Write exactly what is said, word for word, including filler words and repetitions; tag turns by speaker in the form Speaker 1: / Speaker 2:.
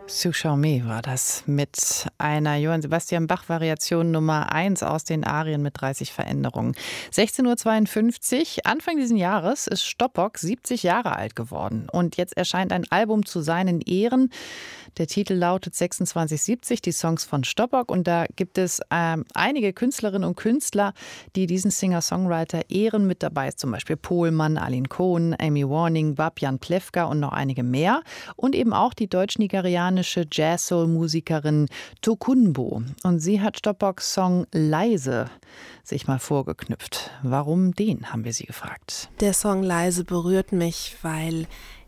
Speaker 1: Sous Charmé war das mit einer Johann Sebastian Bach-Variation Nummer eins aus den Arien mit dreißig Veränderungen. sechzehn Uhr zweiundfünfzig, Anfang dieses Jahres ist Stoppock siebzig Jahre alt geworden. Und jetzt erscheint ein Album zu seinen Ehren. Der Titel lautet sechsundzwanzig siebzig, die Songs von Stoppock. Und da gibt es ähm, einige Künstlerinnen und Künstler, die diesen Singer-Songwriter ehren. Mit dabei ist zum Beispiel Pohlmann, Aline Cohn, Amy Warning, Babjan Plewka und noch einige mehr. Und eben auch die deutsch-nigerianische Jazz-Soul-Musikerin Tokunbo. Und sie hat Stoppocks Song Leise sich mal vorgeknüpft. Warum den, haben wir sie gefragt.
Speaker 2: Der Song Leise berührt mich, weil